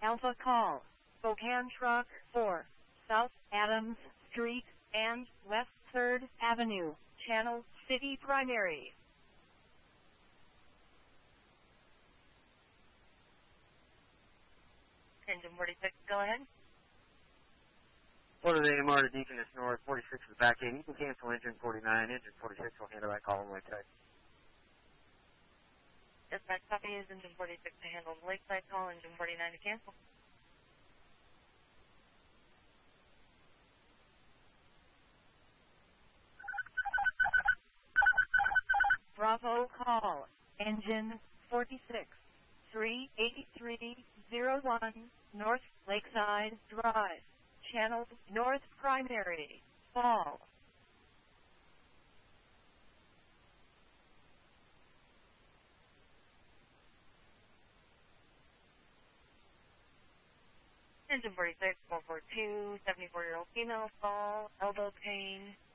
Alpha Call, Spokane Truck 4, South Adams Street and West 3rd Avenue, Channel City Primary. Engine 46, go ahead. Florida AMR to Deaconess North, 46 is back in. You can cancel engine 49. Engine 46 will handle that call on Lakeside. Dispatch copy is engine 46 to handle the Lakeside call, engine 49 to cancel. Bravo call, engine 46, 38301 North Lakeside Drive, Channel North Primary, Fall. Engine 46, 442, 74-year-old female, fall, elbow pain,